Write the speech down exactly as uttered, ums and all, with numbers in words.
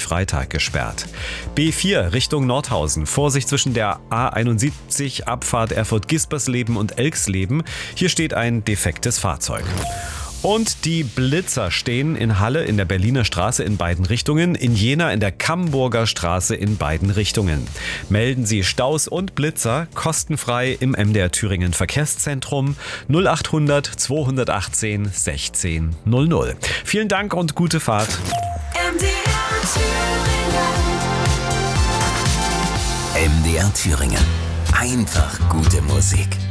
Freitag gesperrt. B vier Richtung Nordhausen. Vorsicht zwischen der A einundsiebzig Abfahrt Erfurt-Gispersleben und Elksleben. Hier steht ein defektes Fahrzeug. Und die Blitzer stehen in Halle in der Berliner Straße in beiden Richtungen, in Jena in der Camburger Straße in beiden Richtungen. Melden Sie Staus und Blitzer kostenfrei im M D R Thüringen Verkehrszentrum null achthundert zweihundertachtzehn sechzehn null null. Vielen Dank und gute Fahrt. M D R Thüringen. M D R Thüringen. Einfach gute Musik.